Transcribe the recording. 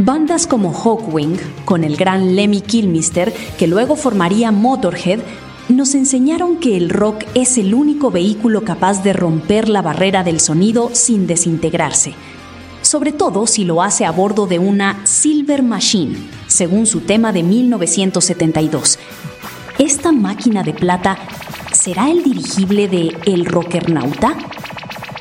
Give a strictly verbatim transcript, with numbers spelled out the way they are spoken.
Bandas como Hawkwind, con el gran Lemmy Kilmister, que luego formaría Motorhead, nos enseñaron que el rock es el único vehículo capaz de romper la barrera del sonido sin desintegrarse, sobre todo si lo hace a bordo de una Silver Machine, según su tema de mil novecientos setenta y dos. ¿Esta máquina de plata será el dirigible de El Rockernauta?